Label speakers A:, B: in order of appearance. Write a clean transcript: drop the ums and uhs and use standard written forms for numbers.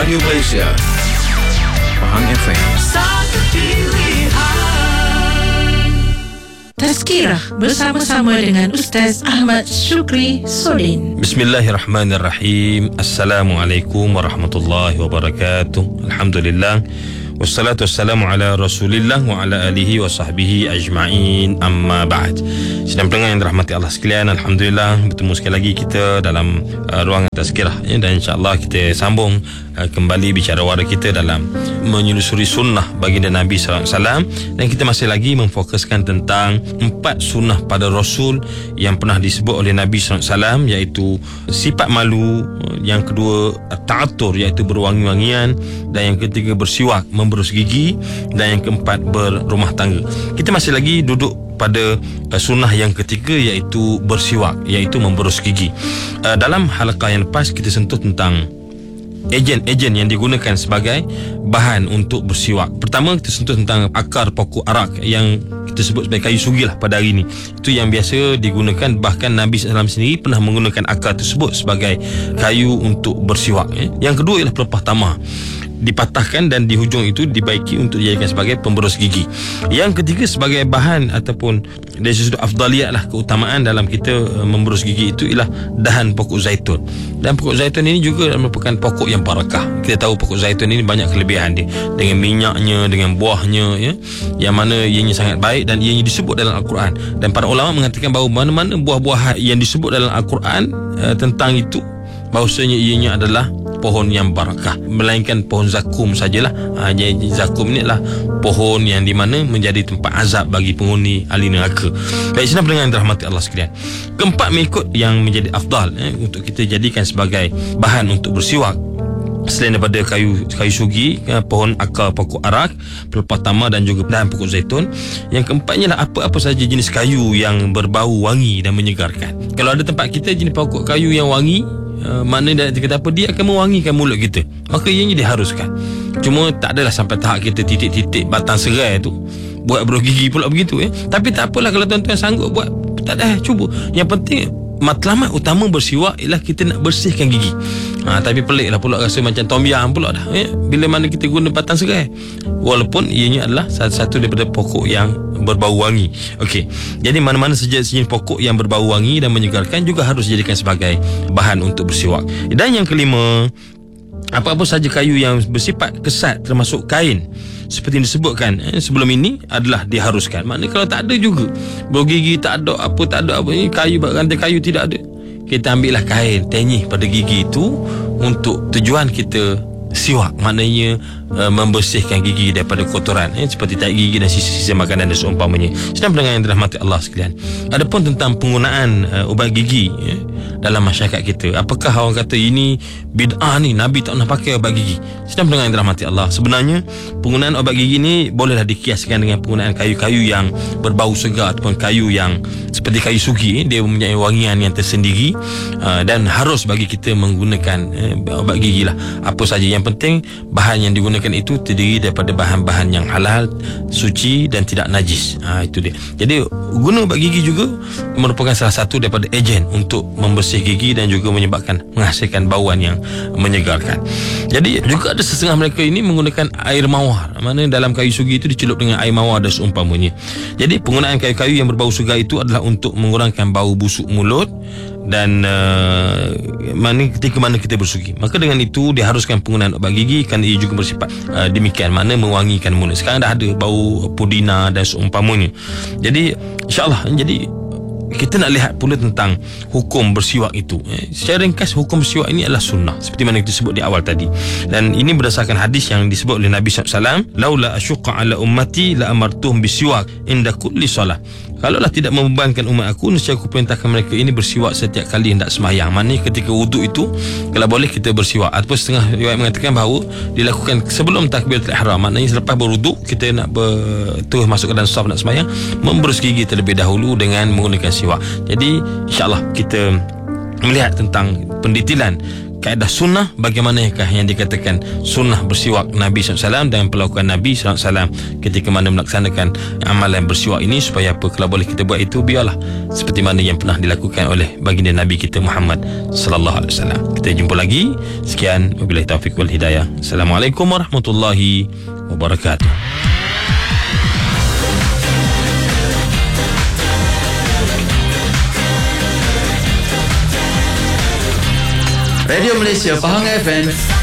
A: Radio Malaysia, Pahang FM.
B: Satu pilihan. Tazkirah bersama-sama dengan Ustaz Ahmad Syukri Sodin.
C: Bismillahirrahmanirrahim. Assalamualaikum warahmatullahi wabarakatuh. Alhamdulillah. Wassalatu wassalamu ala rasulillah wa ala alihi wa sahbihi ajma'in, amma ba'd. Sidang pendengar yang dirahmati Allah sekalian, Alhamdulillah bertemu sekali lagi kita dalam ruangan tazkirah, dan insyaAllah kita sambung kembali bicara wara kita dalam menyusuri sunnah baginda Nabi SAW. Dan kita masih lagi memfokuskan tentang 4 sunnah pada Rasul yang pernah disebut oleh Nabi SAW, iaitu sifat malu, yang kedua ta'atur, iaitu berwangi-wangian, dan yang ketiga bersiwak, memberus gigi, dan yang keempat berumah tangga. Kita masih lagi duduk pada sunnah yang ketiga, iaitu bersiwak, iaitu memberus gigi. Dalam halaqah yang lepas kita sentuh tentang ejen-ejen yang digunakan sebagai bahan untuk bersiwak. Pertama kita sentuh tentang akar pokok arak yang kita sebut sebagai kayu sugih pada hari ini. Itu yang biasa digunakan, bahkan Nabi SAW sendiri pernah menggunakan akar tersebut sebagai kayu untuk bersiwak. Yang kedua ialah pelepah tamah, dipatahkan dan di hujung itu dibaiki untuk dijadikan sebagai pemberus gigi. Yang ketiga sebagai bahan ataupun dari sudut afdaliyat lah, keutamaan dalam kita memberus gigi itu ialah dahan pokok zaitun. Dan pokok zaitun ini juga merupakan pokok yang barakah. Kita tahu pokok zaitun ini banyak kelebihan dia, dengan minyaknya, dengan buahnya, yang mana ianya sangat baik dan ianya disebut dalam Al-Quran. Dan para ulama mengatakan bahawa mana-mana buah-buah yang disebut dalam Al-Quran tentang itu, bahawasanya ianya adalah pohon yang barakah, melainkan pohon zakum sajalah. Jadi zakum ni adalah pohon yang di mana menjadi tempat azab bagi penghuni ahli neraka. Baik, senang pendengar yang dirahmati Allah sekalian, keempat mengikut yang menjadi afdal untuk kita jadikan sebagai bahan untuk bersiwak, selain daripada kayu sugi, pohon akar pokok arak, pelepah tamah dan juga dahan pokok zaitun. Yang keempatnya lah apa-apa saja jenis kayu yang berbau wangi dan menyegarkan. Kalau ada tempat kita jenis pokok kayu yang wangi, maknanya dia kata apa, dia akan mewangikan mulut kita, maka ianya diharuskan. Cuma tak adalah sampai tahap kita titik-titik batang serai tu buat berus gigi pula begitu. Tapi tak apalah kalau tuan-tuan sanggup buat, tak ada, cuba. Yang penting matlamat utama bersiwak ialah kita nak bersihkan gigi. Tapi pelik lah pula, rasa macam tom yam pula dah bila mana kita guna batang serai, walaupun ianya adalah satu daripada pokok yang berbau wangi. Okey, jadi mana-mana sejenis pokok yang berbau wangi dan menyegarkan juga harus dijadikan sebagai bahan untuk bersiwak. Dan yang kelima, apa-apa saja kayu yang bersifat kesat termasuk kain, seperti yang disebutkan sebelum ini, adalah diharuskan. Maknanya kalau tak ada juga bau gigi, tak ada apa, ni kayu, rantai kayu tidak ada, kita ambillah kain, tenyih pada gigi itu untuk tujuan kita siwak, maknanya membersihkan gigi daripada kotoran, seperti tahi gigi dan sisa-sisa makanan dan seumpamanya. Sedang pendengar yang dirahmati Allah sekalian, adapun tentang penggunaan ubat gigi dalam masyarakat kita, apakah orang kata ini bid'ah ni, Nabi tak pernah pakai ubat gigi? Sedang pendengar yang dirahmati Allah, sebenarnya penggunaan ubat gigi ni bolehlah dikiaskan dengan penggunaan kayu-kayu yang berbau segar ataupun kayu yang seperti kayu sugi. Dia mempunyai wangian yang tersendiri, dan harus bagi kita menggunakan ubat gigi lah. Apa saja, yang penting bahan yang digunakan itu terdiri daripada bahan-bahan yang halal, suci dan tidak najis. Itu dia. Jadi guna ubat gigi juga merupakan salah satu daripada ejen untuk membersih gigi dan juga menghasilkan bauan yang menyegarkan. Jadi juga ada setengah mereka ini menggunakan air mawar, mana dalam kayu sugi itu dicelup dengan air mawar dan seumpamanya. Jadi penggunaan kayu-kayu yang berbau segar itu adalah untuk mengurangkan bau busuk mulut dan ketika mana kita bersugi, maka dengan itu diharuskan penggunaan ubat gigi kerana ia juga bersifat demikian, mana mewangikan mulut. Sekarang dah ada bau pudina dan seumpamanya. Jadi insyaAllah, jadi kita nak lihat pula tentang hukum bersiwak itu. Secara ringkas, hukum bersiwak ini adalah sunnah, seperti mana kita sebut di awal tadi. Dan ini berdasarkan hadis yang disebut oleh Nabi SAW, laula asyuqa ala ummati la amartuhum bisiwak inda kulli salah. Kalaulah tidak membebankan umat aku, nescaya aku perintahkan mereka ini bersiwak setiap kali hendak sembahyang. Maknanya ketika wuduk itu, kalau boleh kita bersiwak. Ataupun setengah riwayat mengatakan bahawa dilakukan sebelum takbiratul ihram. Maknanya selepas berwuduk, kita nak terus masuk ke dalam saf nak sembahyang, memberus gigi terlebih dahulu dengan menggunakan siwak. Jadi insyaAllah kita melihat tentang pendetilan kaedah sunnah, bagaimanakah yang dikatakan sunnah bersiwak Nabi SAW dan perlakuan Nabi SAW ketika mana melaksanakan amalan bersiwak ini, supaya apa? Kalau boleh kita buat itu, biarlah seperti mana yang pernah dilakukan oleh baginda Nabi kita Muhammad sallallahu alaihi wasallam. Kita jumpa lagi. Sekian, wabillahi taufiq wal hidayah. Assalamualaikum warahmatullahi wabarakatuh.
A: Radio Malaysia Pahang FM